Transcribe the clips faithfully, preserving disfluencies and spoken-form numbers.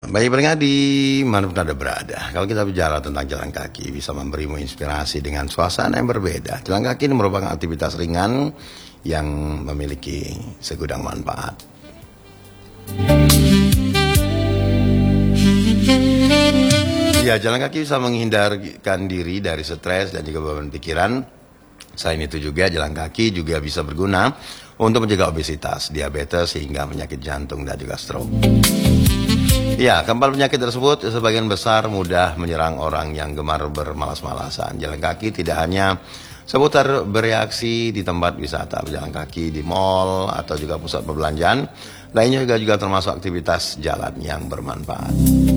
Baik pendengar di mana pun Anda berada, kalau kita bicara tentang jalan kaki bisa memberimu inspirasi dengan suasana yang berbeda. Jalan kaki ini merupakan aktivitas ringan yang memiliki segudang manfaat. Ya, jalan kaki bisa menghindarkan diri dari stres dan juga beban pikiran. Selain itu juga jalan kaki juga bisa berguna untuk mencegah obesitas, diabetes, hingga penyakit jantung dan juga stroke. Ya, keempat penyakit tersebut sebagian besar mudah menyerang orang yang gemar bermalas-malasan. Jalan kaki tidak hanya seputar bereaksi di tempat wisata, berjalan kaki di mal atau juga pusat perbelanjaan. Lainnya juga, juga termasuk aktivitas jalan yang bermanfaat.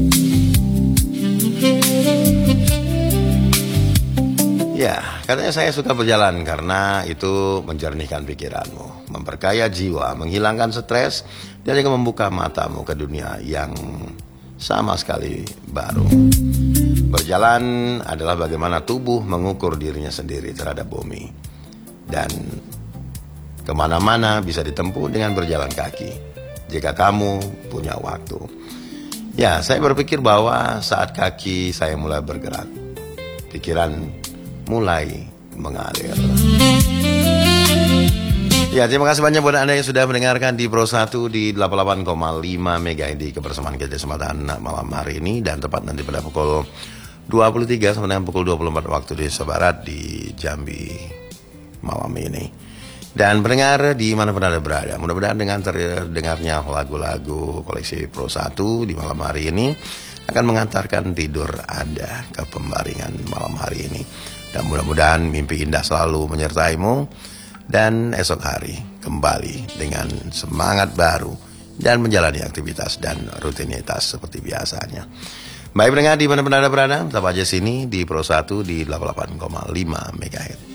Ya, katanya saya suka berjalan karena itu menjernihkan pikiranmu, memperkaya jiwa, menghilangkan stres, dan juga membuka matamu ke dunia yang sama sekali baru. Berjalan adalah bagaimana tubuh mengukur dirinya sendiri terhadap bumi. Dan kemana-mana bisa ditempuh dengan berjalan kaki, jika kamu punya waktu. Ya, saya berpikir bahwa saat kaki saya mulai bergerak, pikiran mulai mengalir. Ya, terima kasih banyak buat Anda yang sudah mendengarkan di Pro satu di delapan puluh delapan koma lima MHz di kebersamaan kita kesempatan malam hari ini, dan tepat nanti pada pukul dua puluh tiga sampai dengan pukul dua puluh empat waktu di Indonesia Barat di Jambi malam ini. Dan pendengar di mana pun Anda berada, mudah-mudahan dengan terdengarnya lagu-lagu koleksi Pro satu di malam hari ini akan mengantarkan tidur Anda ke pembaringan malam hari ini. Dan mudah-mudahan mimpi indah selalu menyertaimu, dan esok hari kembali dengan semangat baru dan menjalani aktivitas dan rutinitas seperti biasanya. Baik pendengar di mana pun Anda berada, tetap aja sini di Pro satu di delapan puluh delapan koma lima MHz.